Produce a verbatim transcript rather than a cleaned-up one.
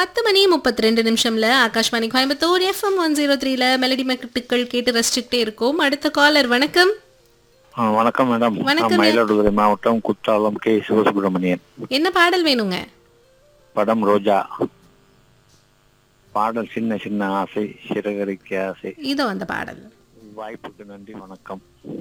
பத்து மணி முப்பத்தி ரெண்டு நிமிஷம்ல Akashvani Coimbatore FM one zero த்ரீல மெலடி மெட்டுக்கள் கேட்டு ரசிச்சுக்கிட்டே இருக்கோம். அடுத்த காலர் வணக்கம். ஆ, வணக்கம் மேடம். நான் வணக்கம். மயிலாடுதுறை மாவட்டம் குற்றாலம் கே சிவசுப்பிரமணியன். என்ன பாடல் வேணுங்க? படம் ரோஜா. பாடல் சின்ன சின்ன ஆசை சிறகரிக்க ஆசை. இதோ அந்த பாடல். வாய்ப்புக்கு நன்றி, வணக்கம்.